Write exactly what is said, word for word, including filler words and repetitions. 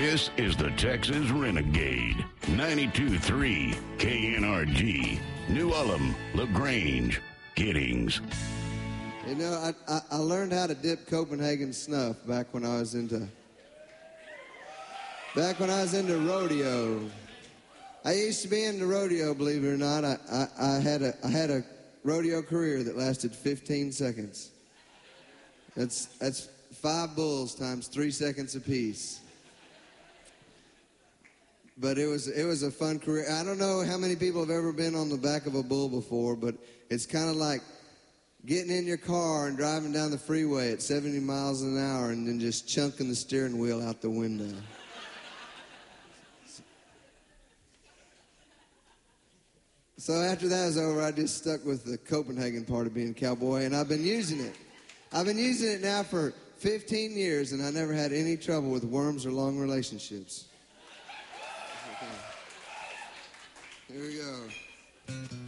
This is the Texas Renegade. ninety-two point three K N R G. New Ulm, LaGrange, Giddings. You know, I, I, I learned how to dip Copenhagen snuff back when I was into... Back when I was into rodeo. I used to be into rodeo, believe it or not. I, I, I, had a, I had a rodeo career that lasted fifteen seconds. That's, that's five bulls times three seconds apiece. But it was it was a fun career. I don't know how many people have ever been on the back of a bull before, but it's kind of like getting in your car and driving down the freeway at seventy miles an hour and then just chunking the steering wheel out the window. So after that was over, I just stuck with the Copenhagen part of being a cowboy, and I've been using it. I've been using it now for fifteen years, and I never had any trouble with worms or long relationships. Here we go.